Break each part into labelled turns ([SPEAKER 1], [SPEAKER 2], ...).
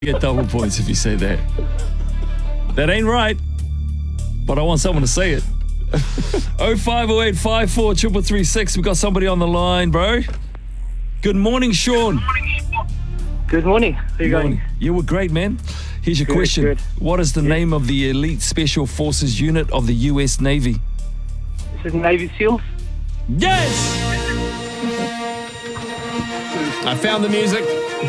[SPEAKER 1] You get double points if you say that. That ain't right, but I want someone to say it. 0508 54 333. We got somebody on the line, bro. Good morning, Sean.
[SPEAKER 2] Good morning. How are you going?
[SPEAKER 1] You were great, man. Here's your question.
[SPEAKER 2] Good.
[SPEAKER 1] What is the name of the elite special forces unit of the U.S. Navy?
[SPEAKER 2] This is Navy SEALs.
[SPEAKER 1] Yes!
[SPEAKER 3] I found the music.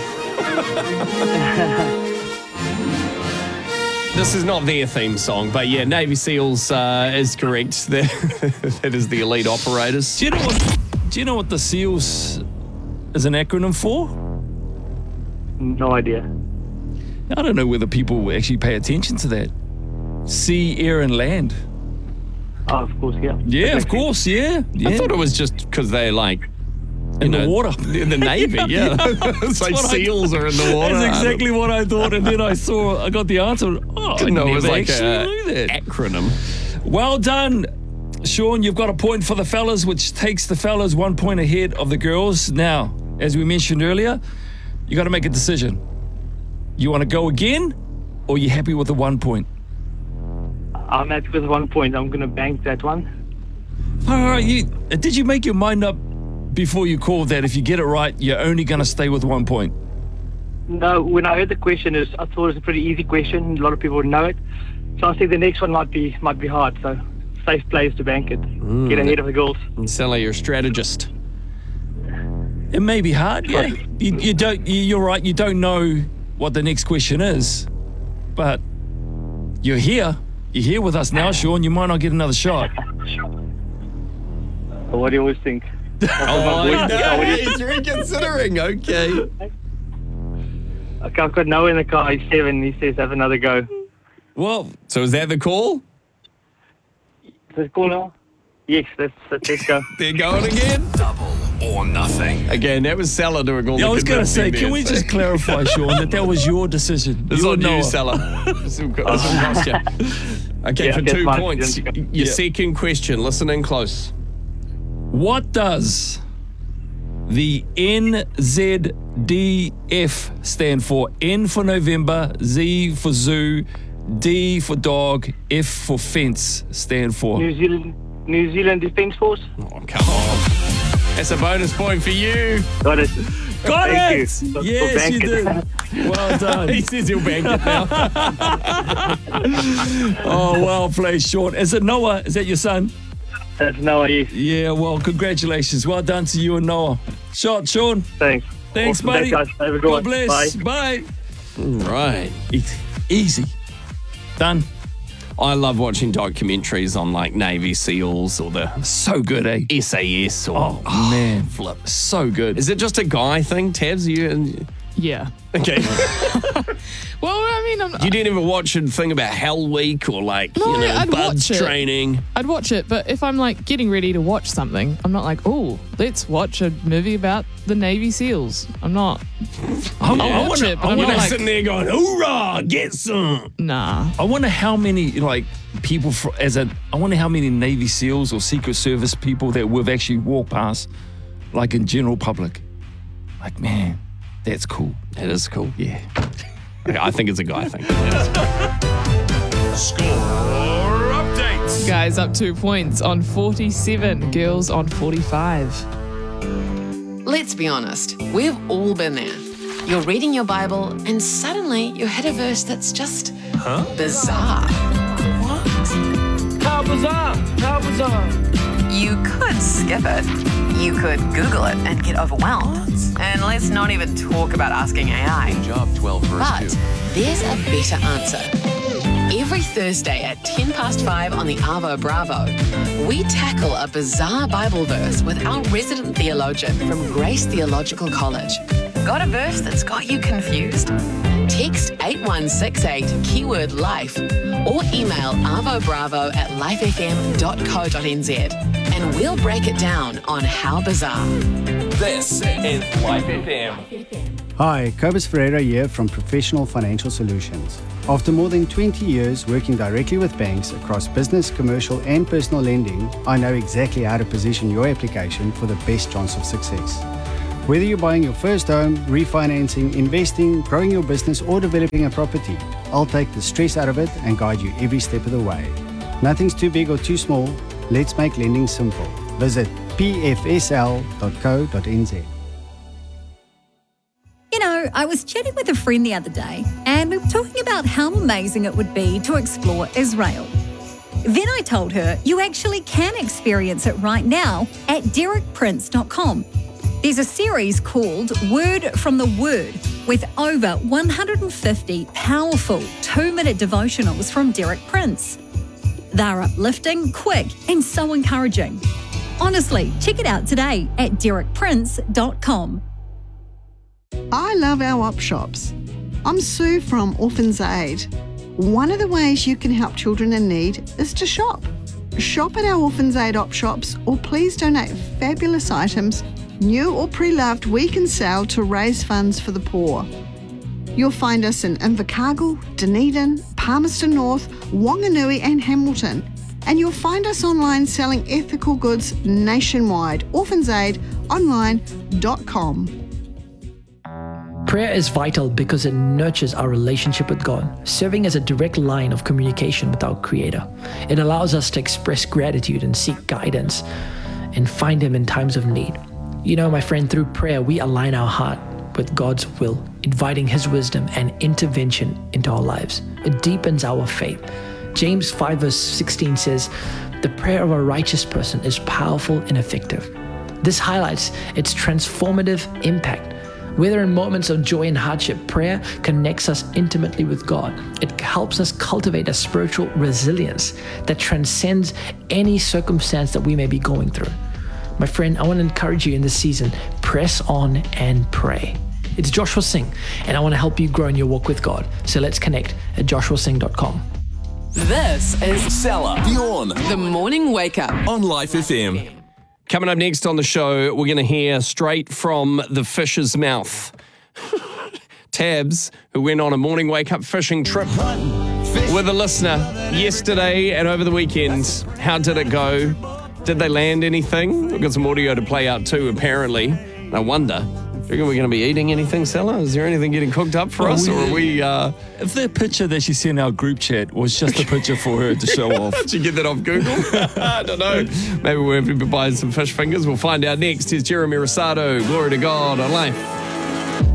[SPEAKER 3] This is not their theme song, but yeah, Navy SEALs is correct. That is the elite operators.
[SPEAKER 1] Do you know what the SEALs is an acronym for?
[SPEAKER 2] No idea.
[SPEAKER 1] I don't know whether people actually pay attention to that. Sea, air, and land.
[SPEAKER 2] Oh, of course, yeah.
[SPEAKER 1] Yeah, of course, yeah.
[SPEAKER 3] I thought it was just because they like
[SPEAKER 1] in the water.
[SPEAKER 3] In the Navy, yeah. It's like SEALs are in the water.
[SPEAKER 1] That's exactly what I thought, and then I got the answer. Oh, I
[SPEAKER 3] No, it was
[SPEAKER 1] never
[SPEAKER 3] like
[SPEAKER 1] actually
[SPEAKER 3] a
[SPEAKER 1] knew that.
[SPEAKER 3] acronym.
[SPEAKER 1] Well done, Sean. You've got a point for the fellas, which takes the fellas 1 point ahead of the girls. Now, as we mentioned earlier, you got to make a decision. You want to go again, or you happy with the 1 point?
[SPEAKER 2] I'm happy with 1 point. I'm going to bank that one.
[SPEAKER 1] All right, did you make your mind up before you called that if you get it right, you're only going to stay with 1 point?
[SPEAKER 2] No, when I heard the question, I thought it was a pretty easy question. A lot of people would know it. So I think the next one might be hard. So safe place to bank it. Get ahead of the girls.
[SPEAKER 3] You sound like you're a strategist.
[SPEAKER 1] It may be hard, yeah. You're right, you don't know what the next question is, but you're here. You're here with us now, Sean. You might not get another shot.
[SPEAKER 2] What do you always think?
[SPEAKER 3] He's reconsidering. Okay.
[SPEAKER 2] Okay, I've got Noah in the car. He's 7. He says, have another go.
[SPEAKER 1] Well,
[SPEAKER 3] So is that the call?
[SPEAKER 2] Is it cool now? Yes, let's go.
[SPEAKER 3] They're going again?
[SPEAKER 4] Double or nothing.
[SPEAKER 3] Again, that was Salah doing all the
[SPEAKER 1] I was going to say,
[SPEAKER 3] convincing
[SPEAKER 1] can we
[SPEAKER 3] there.
[SPEAKER 1] just clarify, Sean, that was your decision?
[SPEAKER 3] This is
[SPEAKER 1] You
[SPEAKER 3] on
[SPEAKER 1] and
[SPEAKER 3] you,
[SPEAKER 1] Noah.
[SPEAKER 3] Salah. This will cost you. Okay,
[SPEAKER 2] Yeah,
[SPEAKER 3] for
[SPEAKER 2] that's
[SPEAKER 3] 2
[SPEAKER 2] fine.
[SPEAKER 3] points.
[SPEAKER 2] Yeah.
[SPEAKER 3] Your second question. Listen in close.
[SPEAKER 1] What does the NZDF stand for? N for November, Z for zoo, D for dog, F for fence stand for?
[SPEAKER 2] New Zealand Defence Force.
[SPEAKER 3] Oh, come on. That's a bonus point for you.
[SPEAKER 2] Got it.
[SPEAKER 1] Got
[SPEAKER 2] Thank
[SPEAKER 1] it!
[SPEAKER 2] you. We'll
[SPEAKER 1] Yes,
[SPEAKER 2] bank
[SPEAKER 1] you
[SPEAKER 2] it.
[SPEAKER 1] did. Well done.
[SPEAKER 3] He says he'll bank it now.
[SPEAKER 1] Oh, well played, Sean. Is it Noah? Is that your son?
[SPEAKER 2] That's Noah, yes.
[SPEAKER 1] Yeah, well, congratulations. Well done to you and Noah. Shot, Sean.
[SPEAKER 2] Thanks.
[SPEAKER 1] Thanks,
[SPEAKER 2] Awesome.
[SPEAKER 1] buddy.
[SPEAKER 2] Thanks, guys. Have a good
[SPEAKER 1] God
[SPEAKER 2] one.
[SPEAKER 1] bless.
[SPEAKER 2] Bye.
[SPEAKER 1] Bye.
[SPEAKER 3] Right.
[SPEAKER 1] Easy. Done.
[SPEAKER 3] I love watching documentaries on like Navy SEALs or the
[SPEAKER 1] So good, eh?
[SPEAKER 3] SAS or
[SPEAKER 1] Oh, man.
[SPEAKER 3] flip.
[SPEAKER 1] So good.
[SPEAKER 3] Is it just a guy thing, Tabs? You
[SPEAKER 5] Yeah.
[SPEAKER 3] okay?
[SPEAKER 5] Well, I mean,
[SPEAKER 3] You didn't even watch a thing about Hell Week or like
[SPEAKER 5] No, I'd
[SPEAKER 3] buds
[SPEAKER 5] watch it.
[SPEAKER 3] training.
[SPEAKER 5] I'd watch it, but if I'm like getting ready to watch something, I'm not like, oh, let's watch a movie about the Navy SEAls. I'm not. I'll watch it, but I'm
[SPEAKER 3] You're
[SPEAKER 5] not
[SPEAKER 3] not
[SPEAKER 5] like,
[SPEAKER 3] sitting there going, "Hoorah, get some!"
[SPEAKER 5] nah.
[SPEAKER 1] I wonder how many people I wonder how many Navy SEALs or Secret Service people that we've actually walked past, like in general public. Like, man, that's cool.
[SPEAKER 3] That is cool.
[SPEAKER 1] Yeah.
[SPEAKER 3] I think it's a guy thing.
[SPEAKER 4] Score updates.
[SPEAKER 5] Guys up 2 points on 47, girls on 45.
[SPEAKER 6] Let's be honest, we've all been there. You're reading your Bible and suddenly you hit a verse that's just bizarre.
[SPEAKER 2] How bizarre. How bizarre.
[SPEAKER 6] You could skip it. You could Google it and get overwhelmed. And let's not even talk about asking AI.
[SPEAKER 4] Job 12 verse
[SPEAKER 6] But
[SPEAKER 4] 2.
[SPEAKER 6] there's a better answer. Every Thursday at 5:10 on the Arvo Bravo, we tackle a bizarre Bible verse with our resident theologian from Grace Theological College. Got a verse that's got you confused? Text 8168 keyword life or email arvobravo@lifefm.co.nz and we'll break it down on How Bizarre.
[SPEAKER 4] This is Life FM.
[SPEAKER 7] Hi, Cobus Ferreira here from Professional Financial Solutions. After more than 20 years working directly with banks across business, commercial and personal lending, I know exactly how to position your application for the best chance of success. Whether you're buying your first home, refinancing, investing, growing your business, or developing a property, I'll take the stress out of it and guide you every step of the way. Nothing's too big or too small. Let's make lending simple. Visit pfsl.co.nz.
[SPEAKER 8] You know, I was chatting with a friend the other day and we were talking about how amazing it would be to explore Israel. Then I told her you actually can experience it right now at derekprince.com. There's a series called Word from the Word with over 150 powerful 2-minute devotionals from Derek Prince. They're uplifting, quick, and so encouraging. Honestly, check it out today at derekprince.com.
[SPEAKER 9] I love our op shops. I'm Sue from Orphans Aid. One of the ways you can help children in need is to shop. Shop at our Orphans Aid op shops or please donate fabulous items, new or pre-loved, we can sell to raise funds for the poor. You'll find us in Invercargill, Dunedin, Palmerston North, Wanganui and Hamilton. And you'll find us online selling ethical goods nationwide. orphansaidonline.com.
[SPEAKER 10] Prayer is vital because it nurtures our relationship with God, serving as a direct line of communication with our Creator. It allows us to express gratitude and seek guidance and find Him in times of need. You know, my friend, through prayer, we align our heart with God's will, inviting His wisdom and intervention into our lives. It deepens our faith. James 5 verse 16 says, "The prayer of a righteous person is powerful and effective." This highlights its transformative impact. Whether in moments of joy and hardship, prayer connects us intimately with God. It helps us cultivate a spiritual resilience that transcends any circumstance that we may be going through. My friend, I want to encourage you in this season, press on and pray. It's Joshua Singh, and I want to help you grow in your walk with God. So let's connect at joshuasingh.com.
[SPEAKER 6] This is
[SPEAKER 4] Stella, Bjorn,
[SPEAKER 6] the Morning Wake Up.
[SPEAKER 4] on Life FM.
[SPEAKER 3] Coming up next on the show, we're going to hear straight from the fish's mouth. Tabs, who went on a morning wake-up fishing trip with a listener yesterday and over the weekend. How did it go? Did they land anything? We've got some audio to play out too, apparently. I wonder, do you reckon we're going to be eating anything, Stella? Is there anything getting cooked up for us? Or are we...
[SPEAKER 1] If the picture that she sent in our group chat was just a picture for her to show off.
[SPEAKER 3] Did you get that off Google? I don't know. Maybe we'll be buying some fish fingers. We'll find out next. Here's Jeremy Rosado. Glory to God on Life.